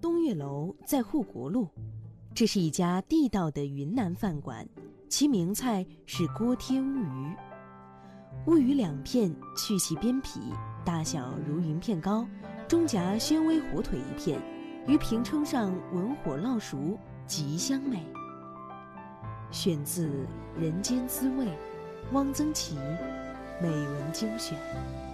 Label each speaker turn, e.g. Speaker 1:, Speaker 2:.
Speaker 1: 东岳楼在护国路，这是一家地道的云南饭馆，其名菜是锅贴乌鱼。乌鱼2片，去其边皮，大小如云片糕，中夹宣威火腿1片，于平称上文火烙熟，极香美。选自《人间滋味》，汪曾祺美文精选。